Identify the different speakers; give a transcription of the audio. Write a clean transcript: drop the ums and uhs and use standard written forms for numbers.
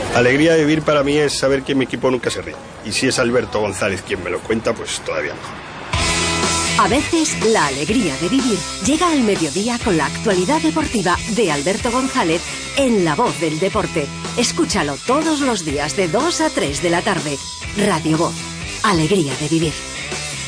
Speaker 1: Alegría de vivir para mí es saber que mi equipo nunca se rinde. Y si es Alberto González quien me lo cuenta, pues todavía mejor.
Speaker 2: A veces, la alegría de vivir llega al mediodía con la actualidad deportiva de Alberto González en La Voz del Deporte. Escúchalo todos los días de 2 a 3 de la tarde. Radio Voz. Alegría de vivir.